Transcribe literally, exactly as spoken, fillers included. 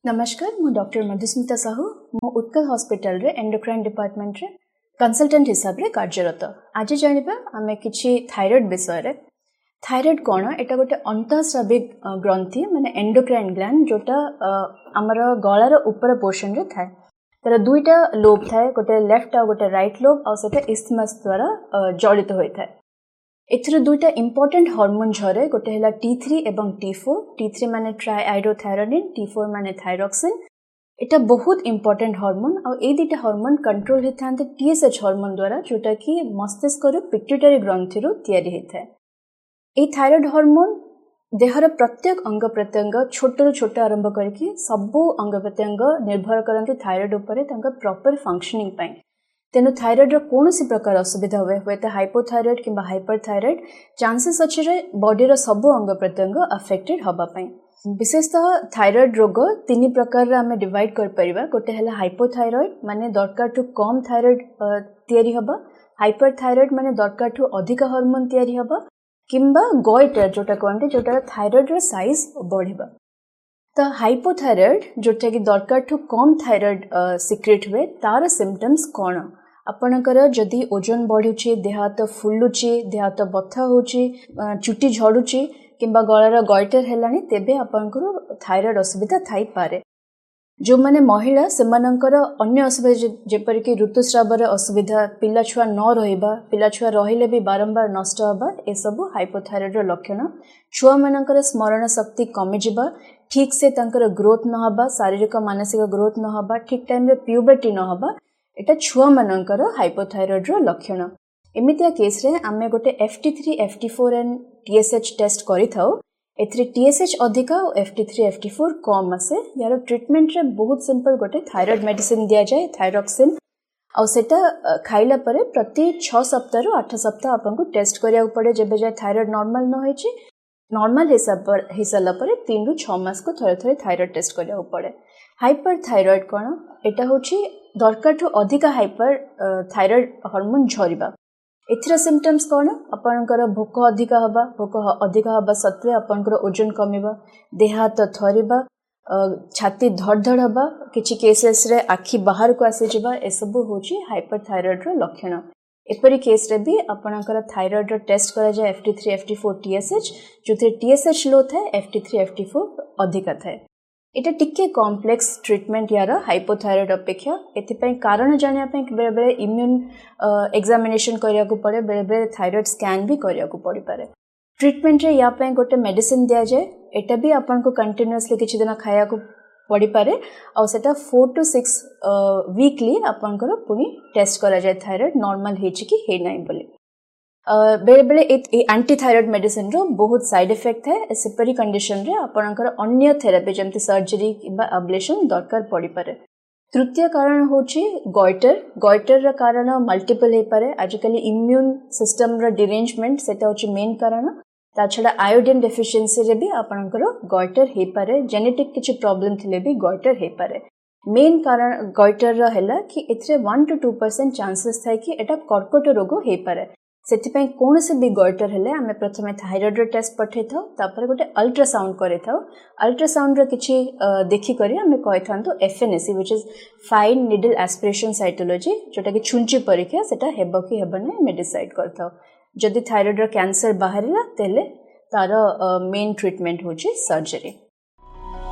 नमस्कार मु डॉक्टर मधुस्मिता साहू मु उत्कल हॉस्पिटल रे एंडोक्राइन डिपार्टमेंट रे कंसल्टेंट हिसाब रे कार्यरत। आज जानिबा आमे किछि थायराइड विषय रे। थायराइड कोन एटा गोटे अंतःस्राविक ग्रंथि माने एंडोक्राइन ग्लैंड जोटा हमर गळार ऊपर पोर्शन रे थाए। तर दुईटा लोब थाए, गोटे लेफ्ट आ गोटे राइट लोब आ सेटा इस्थमस द्वारा जड़ित होय थाए। एथरे दुईटा इंपोर्टेंट हार्मोन झरे, गोटे हला टी थ्री एवं टी फोर। टी थ्री माने ट्राइआइडोथायरोनिन, टी फोर माने थायरॉक्सिन। एटा बहुत इंपोर्टेंट हार्मोन आ ए दुईटा हार्मोन कंट्रोल हेथांते टीएसएच हार्मोन द्वारा, जोटा कि मस्तिष्क रो पिट्यूटरी ग्रंथि रो तयारी हेथाय। ए थायराइड हार्मोन देहर प्रत्येक अंग प्रत्यंग छोट रो छोट आरंभ करके सबो अंग प्रत्यंग निर्भर करंती थायराइड उपरे तांका प्रॉपर फंक्शनिंग पई। तेनु थायराइड रो कोनोसी प्रकार असुविधा हुए हुए तो हाइपोथायराइड किंबा हाइपरथायराइड चांसेस अछि रे बॉडी रो सबो अंग प्रत्यंग अफेक्टेड हबा पई। विशेषतः थायराइड रोग तीन प्रकार रे हमें डिवाइड कर परिबा। गोटे हला हाइपोथायराइड माने दरकार टू कम थायराइड तयारी हबा, हाइपरथायराइड माने दरकार टू अधिक हार्मोन तयारी हबा, किंबा गॉइटर जोटा कहंते जोटा थायराइड रो साइज बढ़िबा। तो हाइपोथायराइड जोटा कि दरकार टू कम थायराइड सिक्रेट हुए तार सिम्पटम्स कौन? आपणकर जदि ओजन बढ़ुची, देह हाथ फुलुची, देह हाथ बथा होची, चुटी झड़ुची किंबा गଳାର गॉइटर हेलानी, तेबे आपणकर थायराइड असुविधा थाई पारे। जो माने महिला सेमानकर अन्य असुविधा जेपर कि ऋतुस्राव रे असुविधा, पिला छुआ न रहिबा, पिला छुआ रहिले भी बारंबार नष्ट हबा, ए सब हाइपोथायराइड रो लक्षण। छुआ मानकर स्मरण शक्ति कमी जिबा, ठीक से तांकर ग्रोथ न हबा, शारीरिक मानसिक ग्रोथ न हबा, ठीक टाइम रे प्यूबर्टी न हबा, एटा छुआ मानकर हाइपोथायराइड रो लक्षण। एमितिया केस रे आमे गोटे F T three, F T four and T S H test करि थाउ। एथरे टी एस एच अधिका और F T three, F T four कम आसे। यार ट्रीटमेंट रे बहुत सिंपल गोटे थायराइड मेडिसिन दिया जाए, थायरॉक्सिन, और सेटा खाइला परे प्रति छह सप्ताह रु आठ सप्ताह आपनको टेस्ट करिया पड़े। जेबे जाय थायराइड नॉर्मल न होइछि, नॉर्मल हिसाब पर हिसाला परे तीन रु छह मास को थरे थरे थायराइड टेस्ट करिया पड़े। हाइपरथायराइड कोन? एटा होछि दरकार टू अधिका हाइपर थायराइड हार्मोन झरिबा। एथरा सिम्पटम्स कोन? आपनकर भोक अधिका हबा, भोक अधिका हबा सत्वे आपनकर ओजन कमिबा, देह हाथ थरिबा, छाती धड़धड़ हबा, किछि केसेस रे आखि बाहर को आसी जिबा, ए सब होछि हाइपरथायराइड रो लक्षण। एपरी केस रे भी आपनकर थायराइड रो टेस्ट करा जाय F T three, F T four, T S H, जोथे T S H लो थाए, F T three, F T four अधिका थाए। एटा टिके कॉम्प्लेक्स ट्रीटमेंट यार हाइपोथायराइड अपेक्षा। एथिपई कारण जानिया पई बेले बेले इम्यून एग्जामिनेशन करिया को पड़े, बेले बेले थायराइड स्कैन भी करिया को पड़ी पारे। ट्रीटमेंट रे या पई गोटे मेडिसिन दिया जाए, एटा भी आपन को कंटीन्यूअसली किछि दिन खाया को पड़ी पारे, और सेटा फोर टू सिक्स वीकली आपन को पुनी टेस्ट करा जाए थायराइड नॉर्मल हेछि कि हे नै बोली। बेले बेले एंटी थायराइड मेडिसिन रो बहुत साइड इफेक्ट है। सेपरी कंडीशन रे आपनकर अन्य थेरेपी जमती सर्जरी किबा अब्लेशन दरकार पड़ी पारे। तृतीय कारण होछि गॉइटर। गॉइटर रा कारण मल्टीपल हे पारे। आजकल इम्यून सिस्टम रा डिरेंजमेंट सेटा होछि मेन कारण। ता छडा आयोडीन डेफिशिएंसी रे भी आपनकर गॉइटर हे पारे। जेनेटिक किछि प्रॉब्लम थिले भी गॉइटर हे पारे। मेन कारण गॉइटर रा हैला कि एथरे one two two percent chances थाए कि एटा कर्कट रोग हे पारे। सेथिपई कोन से भी गॉइटर हेले आमे प्रथमे थायराइड रो टेस्ट पठे थाउ, तापर गोटे अल्ट्रासाउंड करे थाउ। अल्ट्रासाउंड रो किछि देखि करी आमे कहि थांतो F N A C, which is fine needle aspiration cytology, जोटा कि छुंची परीक्षा सेटा हेबो कि हेबो नै मे डिसाइड करथाउ। जदि थायराइड रो कैंसर बाहरिला तेले तार मेन ट्रीटमेंट होछि सर्जरी।